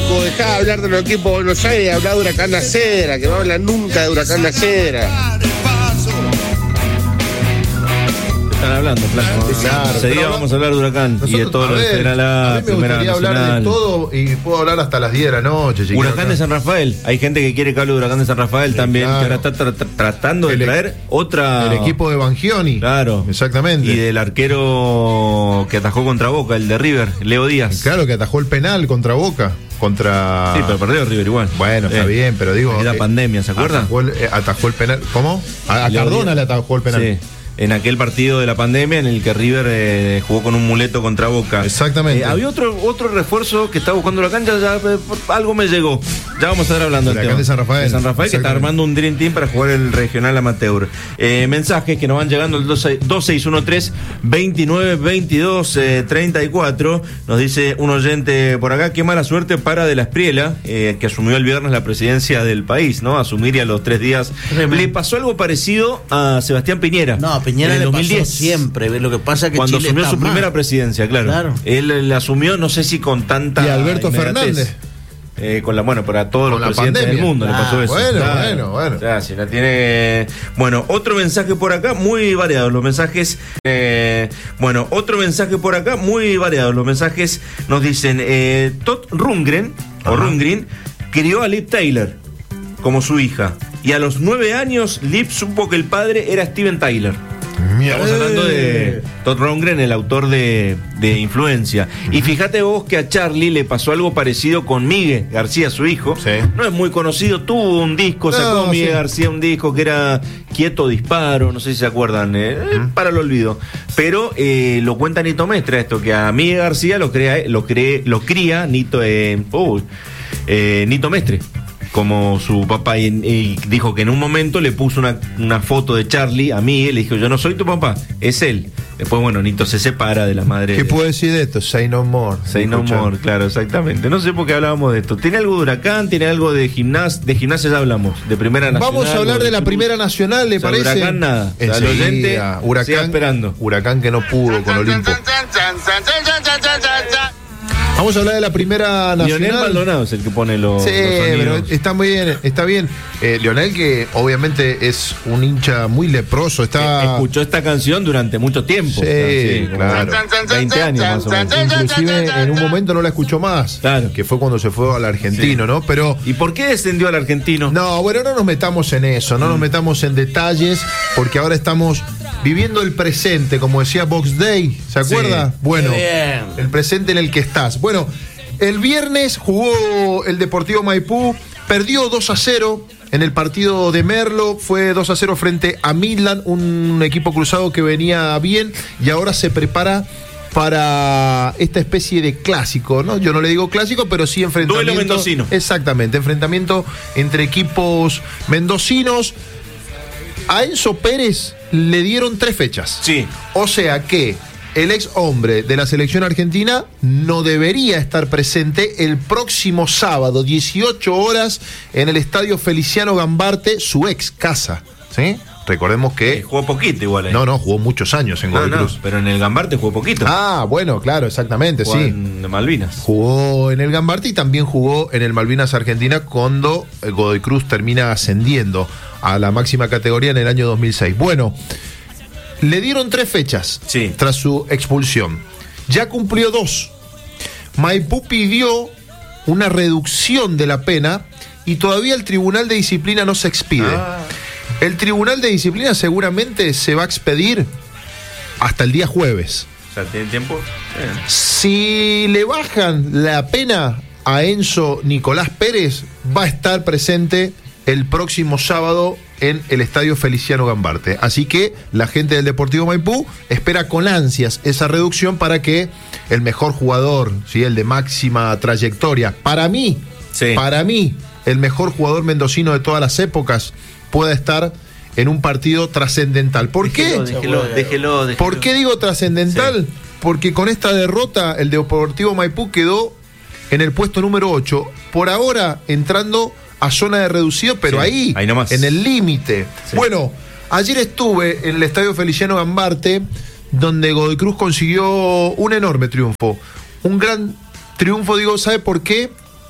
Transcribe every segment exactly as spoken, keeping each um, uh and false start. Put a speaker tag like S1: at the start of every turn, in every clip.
S1: loco, dejá de hablar de los equipos de Buenos Aires, hablar de Huracán La Cedra, que no hablan nunca de Huracán La Cedra.
S2: Están hablando, Flaco.
S3: Claro,
S2: Enseguida
S3: pero
S2: vamos a hablar de Huracán
S3: nosotros,
S2: y de todo
S3: a
S2: lo de
S3: ver,
S2: Federal A,
S3: a mí me
S2: Primera
S3: gustaría hablar
S2: Nacional.
S3: de todo y puedo hablar hasta las diez de la noche. si
S2: Huracán
S3: quiero.
S2: de San Rafael. Hay gente que quiere que hable de Huracán de San Rafael
S3: Sí,
S2: también,
S3: claro.
S2: que ahora está tra- tra- tratando de
S3: El e-
S2: traer otra.
S3: El equipo de Bangioni.
S2: Claro.
S3: Exactamente.
S2: Y del arquero que atajó contra Boca, el de River, Leo Díaz.
S3: Claro que atajó el penal contra Boca. Contra.
S2: Sí, pero perdió River igual.
S3: Bueno, está
S2: Eh,
S3: bien, pero digo.
S2: Era
S3: eh,
S2: pandemia, ¿se acuerdan?
S3: Atajó el, eh, atajó el penal. ¿Cómo? A, a
S2: Leo
S3: Cardona
S2: Díaz.
S3: le atajó el penal.
S2: Sí. En aquel partido de la pandemia en el que River eh, jugó con un muleto contra Boca.
S3: Exactamente.
S2: Eh, había otro otro refuerzo que estaba buscando la cancha, ya eh, por- algo me llegó. Ya vamos a estar hablando del
S3: Huracán
S2: tema.
S3: de San Rafael.
S2: De San Rafael, que está
S3: Exactamente.
S2: armando un Dream Team para jugar el regional amateur. Eh, mensajes que nos van llegando al dos seis uno tres, veintinueve, veintidós, treinta y cuatro. Nos dice un oyente por acá, qué mala suerte para De la Espriela, eh, que asumió el viernes la presidencia del país, ¿no? Asumir y a los tres días.
S4: Tremendo.
S2: Le pasó algo parecido a Sebastián Piñera.
S4: No, a Piñera
S2: en el
S4: le
S2: dos mil diez.
S4: pasó siempre. Lo que pasa es que
S2: Cuando
S4: Chile
S2: asumió
S4: está
S2: su
S4: mal.
S2: primera presidencia, claro.
S4: Claro.
S2: Él la asumió, no sé si con tanta.
S3: Y Alberto
S2: inmediatez.
S3: Fernández.
S2: Eh, con la, bueno, para todos
S3: Con
S2: los
S3: la
S2: presidentes
S3: pandemia.
S2: del mundo le
S4: Ah,
S2: pasó eso.
S3: bueno,
S2: Claro.
S3: bueno, bueno.
S2: O sea, si la tiene. Bueno, otro mensaje por acá, muy variados los mensajes. Eh, bueno, otro mensaje por acá, muy variados los mensajes. Nos dicen, eh, Todd Rundgren, o Rundgren, crió a Liv Tyler como su hija. Y a los nueve años, Liv supo que el padre era Steven Tyler. Estamos hablando de Todd Rundgren, el autor de, de Influencia. Y fíjate vos que a Charlie le pasó algo parecido con Miguel García, su hijo.
S3: Sí.
S2: No es muy conocido, tuvo un disco, sacó
S3: No,
S2: Miguel
S3: sí.
S2: García un disco que era Quieto Disparo, no sé si se acuerdan, eh, eh, para el olvido. Pero eh, lo cuenta Nito Mestre esto, que a Miguel García lo crea, lo cree, lo cría Nito, eh, oh, eh, Nito Mestre como su papá, y, y dijo que en un momento le puso una, una foto de Charlie a Miguel, le dijo, yo no soy tu papá, es él. Después, bueno, Nito se separa de la madre.
S3: ¿Qué
S2: de-
S3: puedo decir de esto? Say no more.
S2: Say no
S3: Escuchá.
S2: more, claro, exactamente. No sé por qué hablábamos de esto. ¿Tiene algo de Huracán? ¿Tiene algo de gimnasia? De gimnasia ya hablamos, de Primera Nacional.
S3: Vamos a hablar de la
S2: Cruz.
S3: Primera Nacional, ¿le
S2: O sea,
S3: parece?
S2: Huracán nada. O sea, el
S3: Enseguida,
S2: oyente siga
S3: Huracán,
S2: esperando.
S3: Huracán que no pudo con Olimpo. Vamos a hablar de la Primera
S2: Leonel
S3: Nacional.
S2: Maldonado es el que pone los,
S3: Sí,
S2: los sonidos.
S3: pero está muy bien, está bien. Eh, Leonel, que obviamente es un hincha muy leproso, está.
S2: Escuchó esta canción durante mucho tiempo.
S3: Sí,
S2: o sea, como
S3: claro.
S2: veinte años más o menos.
S3: Inclusive en un momento no la escuchó más.
S2: Claro.
S3: Que fue cuando se fue al argentino,
S2: Sí.
S3: ¿no? Pero.
S2: ¿Y por qué descendió al argentino?
S3: No, bueno, no nos metamos en eso, no nos metamos en detalles, porque ahora estamos viviendo el presente, como decía Box Day, ¿se
S2: Sí.
S3: acuerda? Bueno,
S4: Qué bien.
S3: el presente en el que estás. Bueno, el viernes jugó el Deportivo Maipú, perdió dos a cero en el partido de Merlo, fue dos a cero frente a Midland, un equipo cruzado que venía bien y ahora se prepara para esta especie de clásico, ¿no? Yo no le digo clásico, pero sí enfrentamiento.
S2: Duelo mendocino.
S3: Exactamente, enfrentamiento entre equipos mendocinos. A Enzo Pérez le dieron tres fechas.
S2: Sí.
S3: O sea que el ex hombre de la selección argentina no debería estar presente el próximo sábado, dieciocho horas, en el Estadio Feliciano Gambarte, su ex casa. ¿Sí? Recordemos
S2: Eh,
S3: que.
S2: jugó poquito igual. eh.
S3: No, no, jugó muchos años en
S2: no,
S3: Godoy
S2: no,
S3: Cruz.
S2: pero en el Gambarte jugó poquito.
S3: Ah, bueno, claro, exactamente,
S2: Jugó
S3: sí.
S2: en Malvinas.
S3: Jugó en el Gambarte y también jugó en el Malvinas Argentina cuando eh, Godoy Cruz termina ascendiendo a la máxima categoría en el año dos mil seis. Bueno, le dieron tres fechas
S2: Sí.
S3: tras su expulsión. Ya cumplió dos. Maipú pidió una reducción de la pena y todavía el Tribunal de Disciplina no se expide.
S2: Ah.
S3: El Tribunal de Disciplina seguramente se va a expedir hasta el día jueves.
S2: O sea, ¿tiene tiempo? Eh.
S3: Si le bajan la pena a Enzo Nicolás Pérez, va a estar presente el próximo sábado en el Estadio Feliciano Gambarte. Así que la gente del Deportivo Maipú espera con ansias esa reducción para que el mejor jugador, ¿sí? El de máxima trayectoria, para mí,
S2: Sí.
S3: para mí, el mejor jugador mendocino de todas las épocas, pueda estar en un partido trascendental. ¿Por qué?
S2: Déjelo, déjelo, déjelo, déjelo.
S3: ¿Por qué digo trascendental?
S2: Sí.
S3: Porque con esta derrota el Deportivo Maipú quedó en el puesto número ocho. Por ahora entrando a zona de reducido, pero
S2: Sí,
S3: ahí,
S2: ahí nomás.
S3: en el límite.
S2: Sí.
S3: Bueno, ayer estuve en el Estadio Feliciano Gambarte, donde Godoy Cruz consiguió un enorme triunfo. Un gran triunfo, digo, ¿sabe por qué?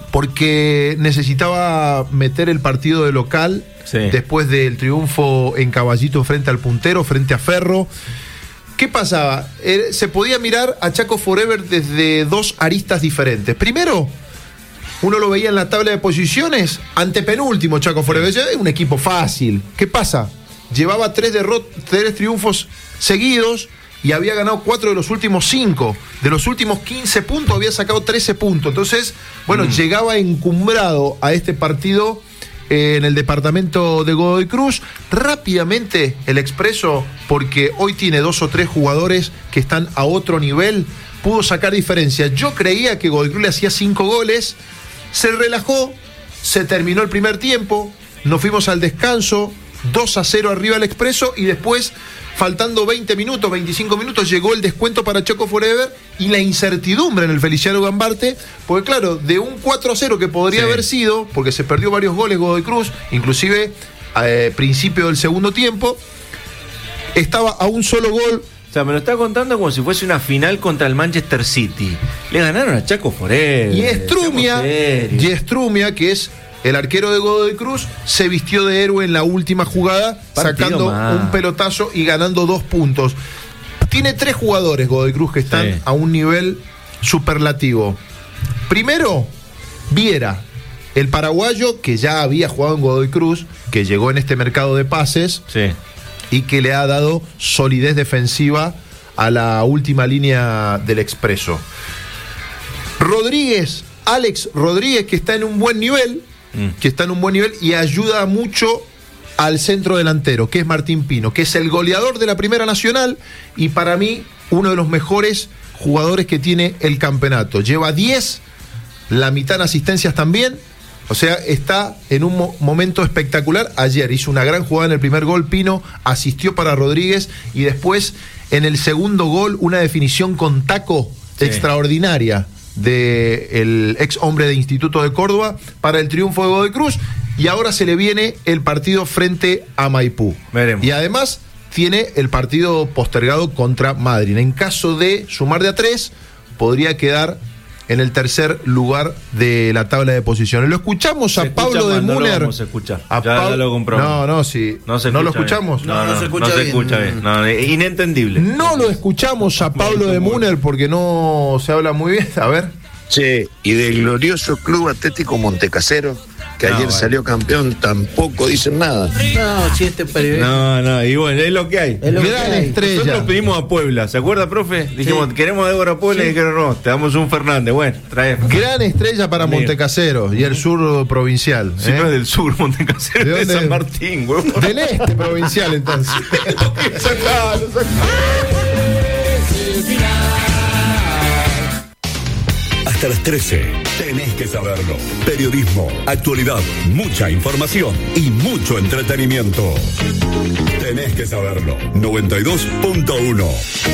S3: porque necesitaba meter el partido de local sí. después del triunfo en Caballito frente al puntero, frente a Ferro. ¿Qué pasaba? Eh, se podía mirar a Chaco Forever desde dos aristas diferentes. Primero, uno lo veía en la tabla de posiciones, antepenúltimo Chaco Forever. Es un equipo fácil. ¿Qué pasa? Llevaba tres, derrot- tres triunfos seguidos y había ganado cuatro de los últimos cinco. De los últimos quince puntos había sacado trece puntos. Entonces, bueno, mm. llegaba encumbrado a este partido eh, en el departamento de Godoy Cruz. Rápidamente el Expreso, porque hoy tiene dos o tres jugadores que están a otro nivel, pudo sacar diferencia. Yo creía que Godoy Cruz le hacía cinco goles, se relajó, se terminó el primer tiempo, nos fuimos al descanso, dos a cero arriba el Expreso y después, faltando veinte minutos, veinticinco minutos, llegó el descuento para Chaco Forever y la incertidumbre en el Feliciano Gambarte, porque claro, de un cuatro a cero que podría sí. haber sido, porque se perdió varios goles Godoy Cruz, inclusive a eh, principio del segundo tiempo, estaba a un solo gol.
S2: O sea, me lo está contando como si fuese una final contra el Manchester City. Le ganaron a Chaco Forever.
S3: Y Estrumia, y Estrumia, que es el arquero de Godoy Cruz, se vistió de héroe en la última jugada, partido sacando más. un pelotazo y ganando dos puntos. Tiene tres jugadores Godoy Cruz que están sí. a un nivel superlativo. Primero, Viera, el paraguayo que ya había jugado en Godoy Cruz, que llegó en este mercado de pases sí. y que le ha dado solidez defensiva a la última línea del Expreso. Rodríguez, Alex Rodríguez, que está en un buen nivel, que está en un buen nivel y ayuda mucho al centro delantero, que es Martín Pino, que es el goleador de la Primera Nacional y para mí uno de los mejores jugadores que tiene el campeonato. Lleva diez, la mitad en asistencias también, o sea, está en un mo- momento espectacular. Ayer hizo una gran jugada en el primer gol, Pino asistió para Rodríguez y después en el segundo gol una definición con taco sí. extraordinaria del ex hombre de Instituto de Córdoba para el triunfo de Godoy Cruz, y ahora se le viene el partido frente a Maipú. Veremos. Y además tiene el partido postergado contra Madrid. En caso de sumar de a tres, podría quedar en el tercer lugar de la tabla de posiciones. Lo escuchamos a se Pablo de Muner. No lo vamos a escuchar. A ya, Pablo... ya lo comprobamos. No, no, sí. No, se ¿No lo escuchamos?
S2: No, no, no, no se escucha no bien. Se escucha bien. No, inentendible.
S3: No lo escuchamos a Pablo de Muner porque no se habla muy bien. A ver.
S4: Che, y del glorioso Club Atlético Montecasero, que no, ayer vale. salió campeón, tampoco dicen nada.
S2: No, si este periodista. No, no, y bueno, es lo que hay. Es lo Gran que hay. estrella. Nosotros pedimos a Puebla, ¿se acuerda, profe? Dijimos, sí. queremos a Débora Puebla sí. y dijeron, no, te damos un Fernández. Bueno, traemos.
S3: Gran estrella para Montecasero y el sur provincial.
S2: Si ¿eh? no es del sur, Montecasero, es de San Martín, güey.
S3: Del este provincial, entonces. Sacalo, sacalo.
S5: Hasta las trece, tenés que saberlo. Periodismo, actualidad, mucha información y mucho entretenimiento. Tenés que saberlo. noventa y dos punto uno